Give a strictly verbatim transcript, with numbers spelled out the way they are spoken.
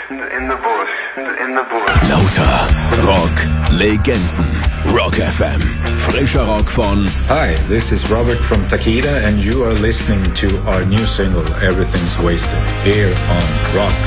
in the bush, in the bush. Lauter Rock, Legenden, Rock F M. Frischer Rock von Hi, this is Robert from Takida and you are listening to our new single Everything's Wasted here on Rock